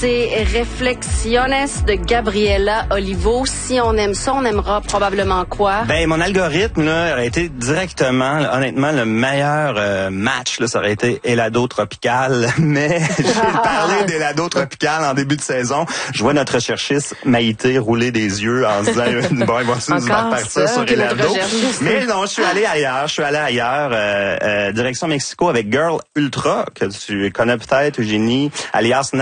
C'est Reflexiones de Gabriela Olivo. Si on aime ça, on aimera probablement quoi? Ben, mon algorithme, là, aurait été directement, là, honnêtement, le meilleur match, là, ça aurait été Helado Tropical. Mais j'ai parlé d'Helado Tropical en début de saison. Je vois notre recherchiste Maïté rouler des yeux en se disant, bon, il va se partir sur Helado. Mais non, je suis allé ailleurs. Direction Mexico avec Girl Ultra, que tu connais peut-être, Eugénie, alias